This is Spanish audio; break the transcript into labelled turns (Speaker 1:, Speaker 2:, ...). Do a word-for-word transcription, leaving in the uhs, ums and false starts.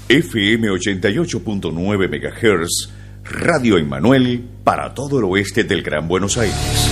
Speaker 1: F M ochenta y ocho punto nueve megahertz, Radio Emmanuel para todo el oeste del Gran Buenos Aires.